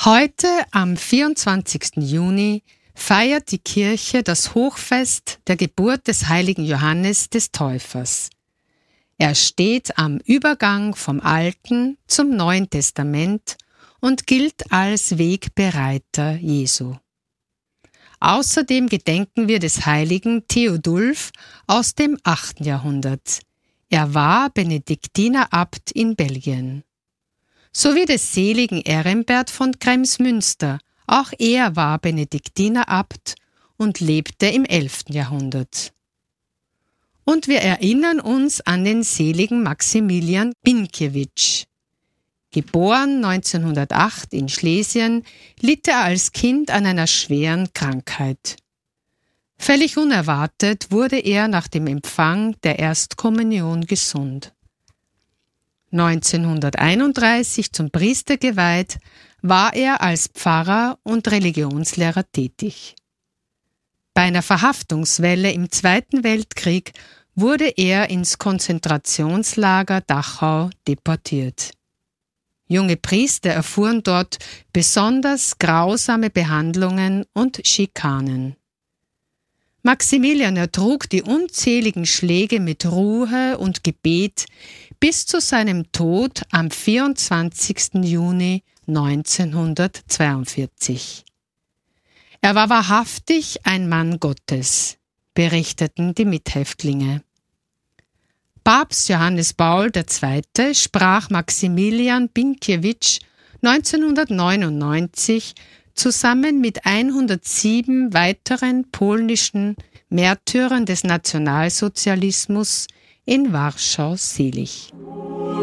Heute, am 24. Juni, feiert die Kirche das Hochfest der Geburt des heiligen Johannes des Täufers. Er steht am Übergang vom Alten zum Neuen Testament und gilt als Wegbereiter Jesu. Außerdem gedenken wir des heiligen Theodulf aus dem 8. Jahrhundert. Er war Benediktinerabt in Belgien. Sowie des seligen Erembert von Kremsmünster. Auch er war Benediktinerabt und lebte im 11. Jahrhundert. Und wir erinnern uns an den seligen Maximilian Binkiewicz. Geboren 1908 in Schlesien, litt er als Kind an einer schweren Krankheit. Völlig unerwartet wurde er nach dem Empfang der Erstkommunion gesund. 1931 zum Priester geweiht, war er als Pfarrer und Religionslehrer tätig. Bei einer Verhaftungswelle im Zweiten Weltkrieg wurde er ins Konzentrationslager Dachau deportiert. Junge Priester erfuhren dort besonders grausame Behandlungen und Schikanen. Maximilian ertrug die unzähligen Schläge mit Ruhe und Gebet bis zu seinem Tod am 24. Juni 1942. Er war wahrhaftig ein Mann Gottes, berichteten die Mithäftlinge. Papst Johannes Paul II. Sprach Maximilian Binkiewicz 1999 zusammen mit 107 weiteren polnischen Märtyrern des Nationalsozialismus in Warschau selig.